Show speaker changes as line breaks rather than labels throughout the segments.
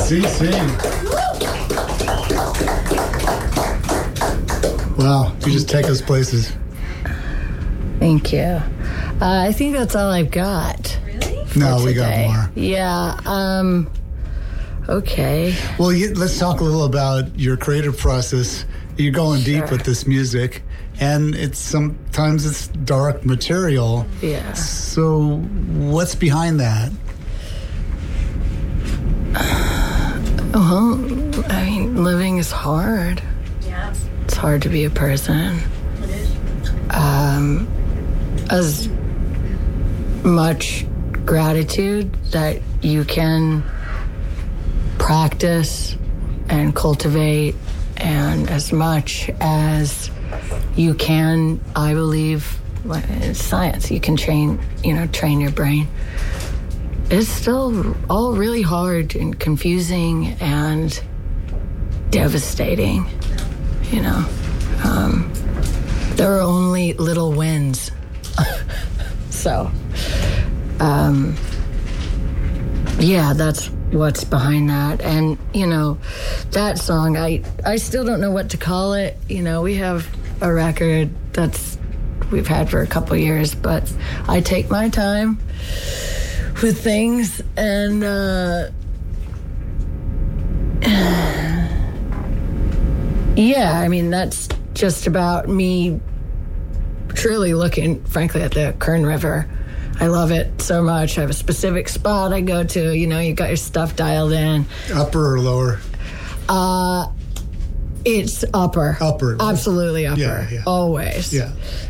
CC. Wow, you just take us places.
Thank you. I think that's all I've got.
Really?
No, we got more.
Yeah. Okay.
Well, let's talk a little about your creative process. You're going deep with this music, and sometimes it's dark material.
Yeah.
So, what's behind that?
Well, I mean, living is hard.
Yeah.
It's hard to be a person.
It is.
As much gratitude that you can practice and cultivate, and as much as you can, I believe, it's science, you can train your brain. It's still all really hard and confusing and devastating, there are only little wins. So, that's what's behind that. And, that song, I still don't know what to call it. We have a record we've had for a couple years, but I take my time with things, and that's just about me truly looking, frankly, at the Kern River. I love it so much. I have a specific spot I go to. You got your stuff dialed in.
Upper or lower?
It's upper.
Upper.
Absolutely upper.
Yeah.
Always.
Yeah.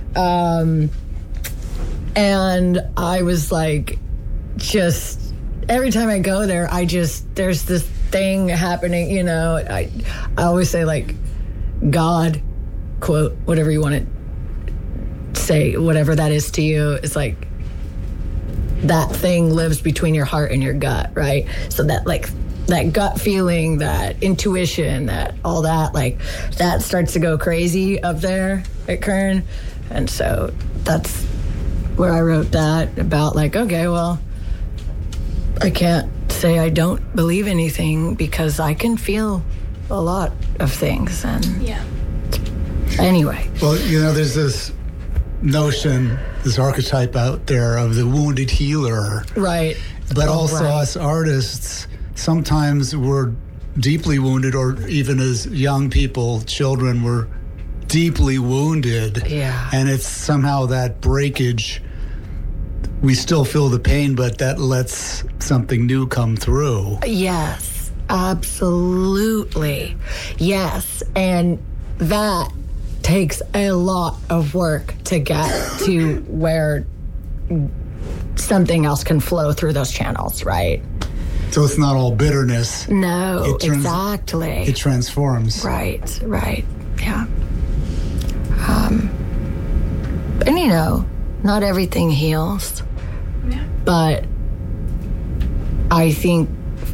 And I was like, just every time I go there, there's this thing happening, I always say, like, God, quote, whatever you want to say, whatever that is to you, is like, that thing lives between your heart and your gut, right? So that, like, that gut feeling, that intuition, that all that, like, that starts to go crazy up there at Kern. And so that's where I wrote that about, like, okay, well, I can't say I don't believe anything because I can feel a lot of things. And anyway.
Well, there's this notion, this archetype out there of the wounded healer.
Right.
But also us artists, sometimes we're deeply wounded, or even as young people, children, were deeply wounded.
Yeah.
And it's somehow that breakage, we still feel the pain, but that lets something new come through.
Yes, absolutely. Yes. And that takes a lot of work to get to where something else can flow through those channels, right?
So it's not all bitterness.
No, exactly.
It transforms.
Right, yeah. And not everything heals.
Yeah.
But I think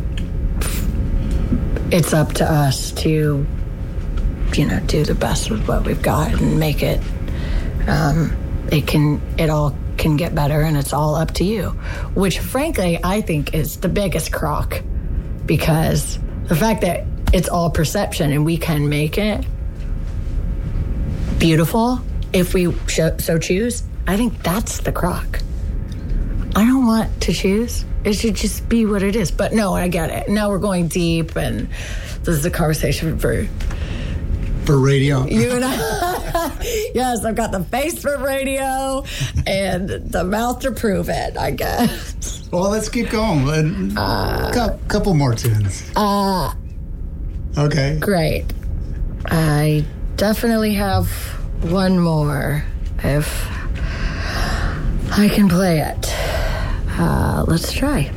it's up to us to, do the best with what we've got and make it, it all can get better, and it's all up to you, which frankly I think is the biggest crock, because the fact that it's all perception and we can make it beautiful if we so choose, I think that's the crock. I don't want to choose. It should just be what it is. But no, I get it. Now we're going deep, and this is a conversation for
radio.
You and I. Yes, I've got the face for radio and the mouth to prove it, I guess.
Well, let's keep going. Couple more tunes. Okay.
Great. I definitely have one more if I can play it. Let's try.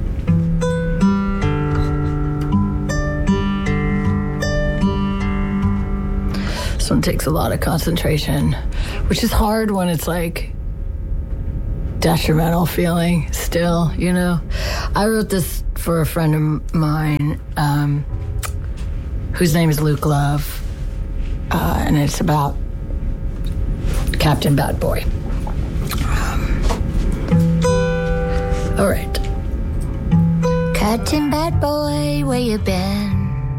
This one takes a lot of concentration, which is hard when it's like detrimental feeling still, I wrote this for a friend of mine whose name is Luke Love, and it's about Captain Bad Boy. All right.
Captain Bad Boy, where you been?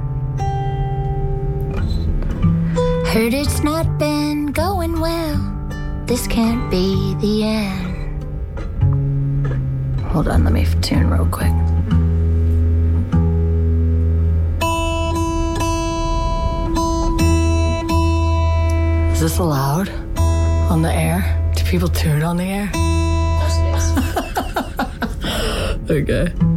Heard it's not been going well. This can't be the end.
Hold on, let me tune real quick. Is this allowed on the air? Do people tune on the air? Okay.